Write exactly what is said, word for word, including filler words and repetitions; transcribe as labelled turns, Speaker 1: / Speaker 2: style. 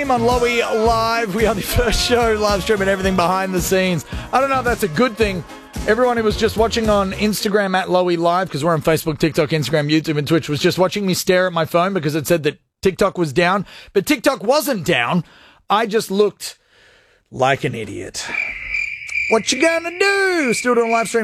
Speaker 1: On Lowy Live, we are the first show live streaming everything behind the scenes. I don't know if that's a good thing. Everyone who was just watching on Instagram at Lowy Live, because we're on Facebook, TikTok, Instagram, YouTube, and Twitch, was just watching me stare at my phone because it said that TikTok was down. But TikTok wasn't down. I just looked like an idiot. What you gonna do? Still doing live stream.